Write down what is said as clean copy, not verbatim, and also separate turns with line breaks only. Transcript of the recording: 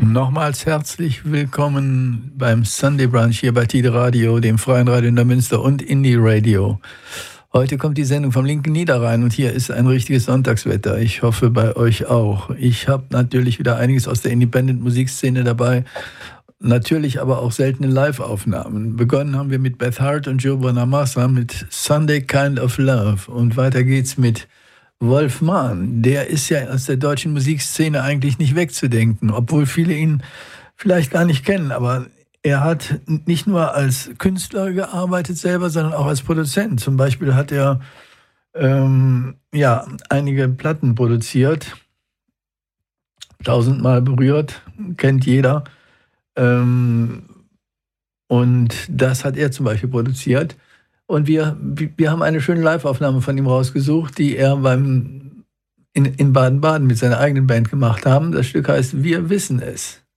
Nochmals herzlich willkommen beim Sunday Brunch hier bei Tide Radio, dem freien Radio in der Münster und Indie Radio. Heute kommt die Sendung vom linken Niederrhein und hier ist ein richtiges Sonntagswetter. Ich hoffe bei euch auch. Ich habe natürlich wieder einiges aus der Independent-Musikszene dabei, natürlich aber auch seltene Live-Aufnahmen. Begonnen haben wir mit Beth Hart und Joe Bonamassa mit Sunday Kind of Love und weiter geht's mit Wolf Mahn. Der ist ja aus der deutschen Musikszene eigentlich nicht wegzudenken, obwohl viele ihn vielleicht gar nicht kennen, aber er hat nicht nur als Künstler gearbeitet selber, sondern auch als Produzent. Zum Beispiel hat er einige Platten produziert, 1000-mal berührt, kennt jeder. Und das hat er zum Beispiel produziert. Und wir haben eine schöne Live-Aufnahme von ihm rausgesucht, die er in Baden-Baden mit seiner eigenen Band gemacht haben. Das Stück heißt Wir wissen es.